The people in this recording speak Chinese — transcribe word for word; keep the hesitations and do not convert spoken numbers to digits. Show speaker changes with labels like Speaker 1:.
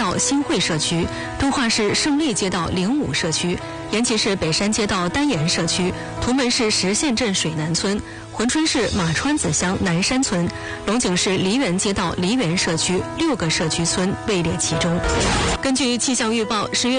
Speaker 1: 道新会社区，敦化市胜利街道零五社区，延吉市北山街道丹岩社区，图门市石县镇水南村，珲春市马川子乡南山村，龙井市梨园街道梨园社区六个社区村位列其中。根据气象预报，十月